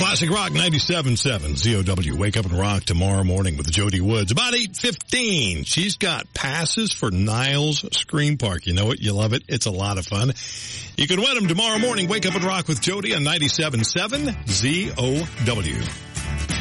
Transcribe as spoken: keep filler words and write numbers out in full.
Classic Rock ninety-seven point seven Z O W. Wake up and rock tomorrow morning with Jody Woods. About eight fifteen. She's got passes for Niles Screen Park. You know it. You love it. It's a lot of fun. You can win them tomorrow morning. Wake up and rock with Jody on ninety-seven point seven Z O W.